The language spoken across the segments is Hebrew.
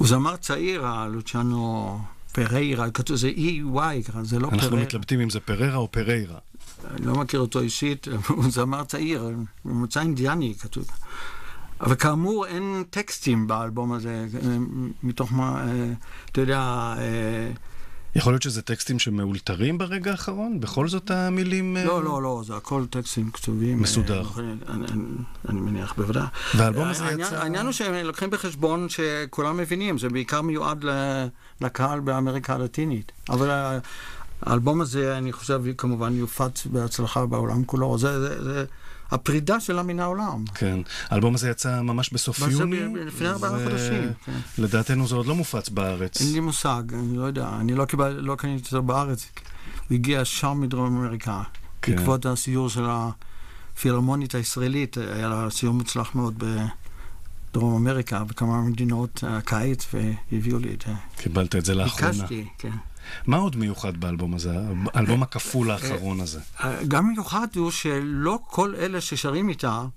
הוא זמר צעיר, לוצ'אנו פריירה, כתוב, זה E-Y, זה לא פריירה. אנחנו מתלבטים אם זה פררה או פריירה. אני לא מכיר אותו אישית, הוא זמר צעיר, ממוצא אינדיאני כתוב. אבל כאמור אין טקסטים באלבום הזה, מתוך מה, אתה יודע... יכול להיות שזה טקסטים שמאולתרים ברגע האחרון? בכל זאת המילים... לא, זה הכל טקסטים כתובים. מסודר. אני מניח, בוודאי. והאלבום הזה יצא... העניין הוא שהם לוקחים בחשבון שכולם מבינים, זה בעיקר מיועד לקהל באמריקה הלטינית. אבל האלבום הזה, אני חושב, כמובן יופץ בהצלחה בעולם כולו. זה הפרידה שלה מן העולם. כן. האלבום הזה יצא ממש בסוף יוני. לפני 4 חודשים. לדעתנו זה עוד לא מופץ בארץ. אין לי מושג, אני לא יודע. אני לא קניתי אותו בארץ. הוא הגיע שם מדרום אמריקה. בעקבות הסיור של הפילהרמונית הישראלית. היה לה סיור מוצלח מאוד בדרום אמריקה, בכמה מדינות הקיץ, והביאו לי את זה. קיבלת את זה לאחרונה. ביקשתי, כן. מה עוד מיוחד באלבום הזה? האלבום הכפול האחרון הזה. גם מיוחד הוא שלא כל אלה ששרים איתה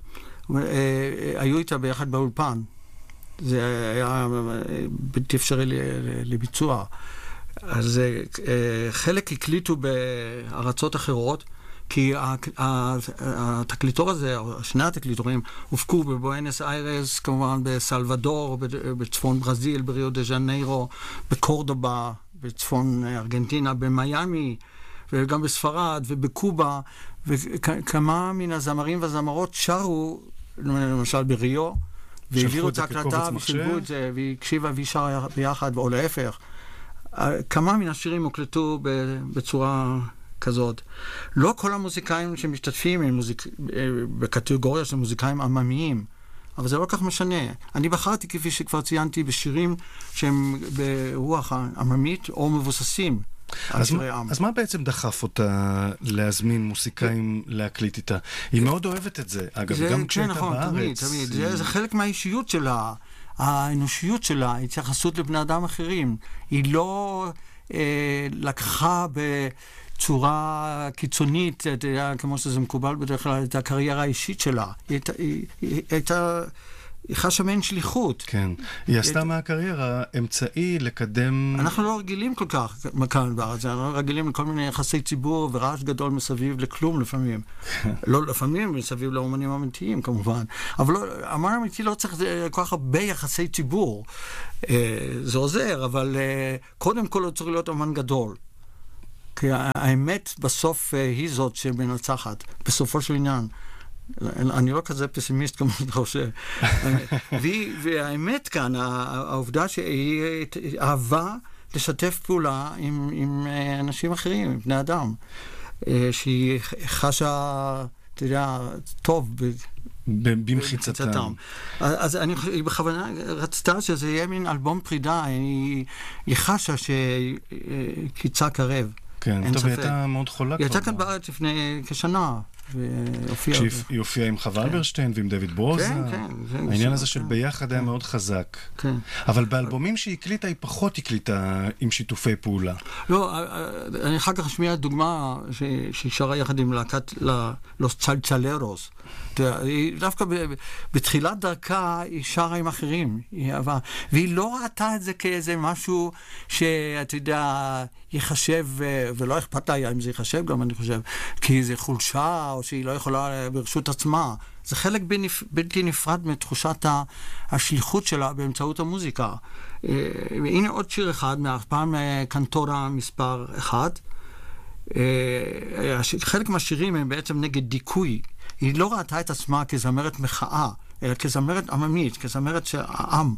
היו איתה ביחד באולפן. זה היה בלתי אפשרי לביצוע. אז חלק הקליטו בארצות אחרות, כי התקליטור הזה, או שני התקליטורים, הופקו בבואנוס איירס, כמובן בסלבדור, בצפון ברזיל, בריו דה ז'ניירו, בקורדובה, בצפון ארגנטינה, במיימי, וגם בספרד ובקובה, וכמה מן הזמרים והזמרות שרו, למשל בריו, והעבירו את ההקלטה ושילבו את זה, והקשיבה וישרה ביחד, או להפך. כמה מן השירים הוקלטו בצורה כזאת. לא כל המוזיקאים שמשתתפים הם בקטגוריה של מוזיקאים עממיים, אבל זה לא כך משנה. אני בחרתי, כפי שכבר ציינתי, בשירים שהם ברוח עממית או מבוססים על שירי עם. אז מה בעצם דחף אותה להזמין מוסיקאים להקליט איתה? היא מאוד אוהבת את זה. אגב, גם כשהייתה בארץ. תמיד. זה חלק מהאישיות שלה, האנושיות שלה, התייחסות לבני אדם אחרים. היא לא לקחה צורה קיצונית, כמו שזה מקובל בדרך כלל, את הקריירה האישית שלה. היא חשה מעין שליחות. כן. היא עשתה מהקריירה אמצעי לקדם... אנחנו לא רגילים כל כך כאן בארץ, אנחנו רגילים לכל מיני יחסי ציבור ורעש גדול מסביב לכלום לפעמים. לא לפעמים, מסביב לאומנים אמיתיים כמובן. אבל אמן אמיתי לא צריך כל כך הרבה יחסי ציבור. זה עוזר, אבל קודם כל הוא צריך להיות אמן גדול. כי האמת בסוף היא זאת שמנצחת, בסופו של עניין. אני לא כזה פסימיסט כמו שאתה חושב. והאמת כאן, העובדה שהיא אהבה לשתף פעולה עם אנשים אחרים, עם בני אדם, שהיא חשה, אתה יודע, טוב במחיצתם. אז היא בכוונה רצתה שזה יהיה מין אלבום פרידה, היא חשה שקיצה קרב. כן, טוב, היא הייתה מאוד חולה כבר. היא הייתה כאן בארץ לפני כשנה, כשהיא הופיעה עם חווה אלברשטיין ועם דוד ברוזה. כן. העניין הזה של ביחד היה מאוד חזק. כן. אבל באלבומים שהיא הקליטה, היא פחות הקליטה עם שיתופי פעולה. לא, אני אחר כך אשמיע דוגמה שהיא שרה יחד עם להקת לוס צ'לצ'לרוס. דווקא בתחילת דרכה היא שרה עם אחרים, והיא לא ראתה את זה כאיזה משהו שאתה יודע, יחשב, ולא אכפת לה אם זה יחשב גם, אני חושב, כי זה חולשה, או שהיא לא יכולה ברשות עצמה. זה חלק בלתי נפרד מתחושת השליחות שלה באמצעות המוזיקה. והנה עוד שיר אחד, מהפעם קנטורה מספר 1. חלק מהשירים הם בעצם נגד דיכוי. היא לא ראתה את עצמה כזמרת מחאה, אלא כזמרת עממית, כזמרת של העם.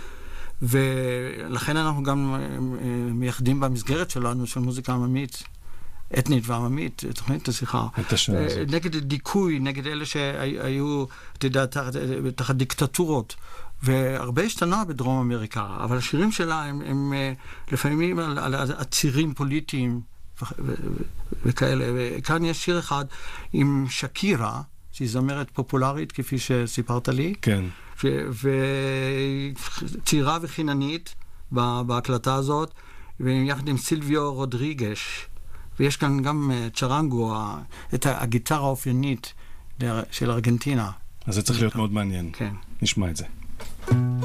ולכן אנחנו גם מייחדים במסגרת שלנו של מוזיקה עממית, אתנית ועממית, תוכנית השיחה. נגד דיכוי, נגד אלה שהיו, אתה יודע, תחת דיקטטורות. והרבה השתנה בדרום אמריקה, אבל השירים שלה הם לפעמים על עצירים פוליטיים וכאלה. וכאן יש שיר אחד עם שקירה, שהיא זמרת פופולרית, כפי שסיפרת לי. כן. וצעירה וחיננית בהקלטה הזאת, ויחד עם סילביו רודריגש. ויש כאן גם צ'רנגו, את הגיטרה האופיינית של ארגנטינה. אז זה צריך להיות מאוד מעניין. כן. נשמע את זה.